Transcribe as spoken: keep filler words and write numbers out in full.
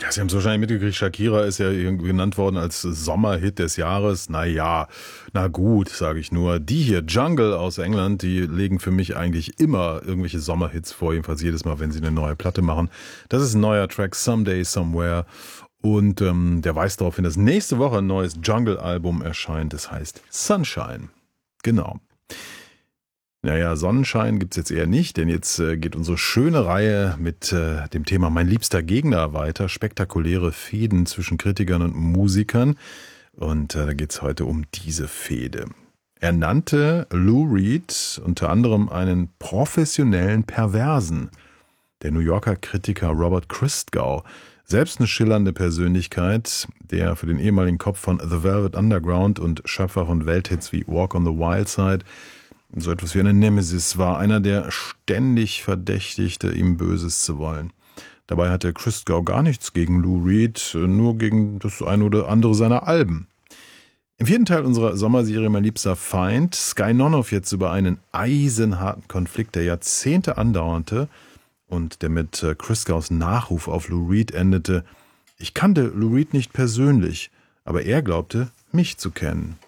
Ja, Sie haben es wahrscheinlich mitgekriegt, Shakira ist ja irgendwie genannt worden als Sommerhit des Jahres. Naja, na gut, sage ich nur. Die hier, Jungle aus England, die legen für mich eigentlich immer irgendwelche Sommerhits vor, jedenfalls jedes Mal, wenn sie eine neue Platte machen. Das ist ein neuer Track, Someday, Somewhere. Und ähm, der weist darauf hin, dass nächste Woche ein neues Jungle-Album erscheint. Das heißt Sunshine. Genau. Naja, Sonnenschein gibt's jetzt eher nicht, denn jetzt äh, geht unsere schöne Reihe mit äh, dem Thema Mein liebster Gegner weiter. Spektakuläre Fehden zwischen Kritikern und Musikern. Und äh, da geht's heute um diese Fehde. Er nannte Lou Reed unter anderem einen professionellen Perversen. Der New Yorker Kritiker Robert Christgau, selbst eine schillernde Persönlichkeit, der für den ehemaligen Kopf von The Velvet Underground und Schöpfer von Welthits wie Walk on the Wild Side so etwas wie eine Nemesis war, einer, der ständig verdächtigte, ihm Böses zu wollen. Dabei hatte Christgau gar nichts gegen Lou Reed, nur gegen das eine oder andere seiner Alben. Im vierten Teil unserer Sommerserie Mein liebster Feind, Sky Nonoff jetzt über einen eisenharten Konflikt, der Jahrzehnte andauerte und der mit Christgaus Nachruf auf Lou Reed endete. Ich kannte Lou Reed nicht persönlich, aber er glaubte, mich zu kennen.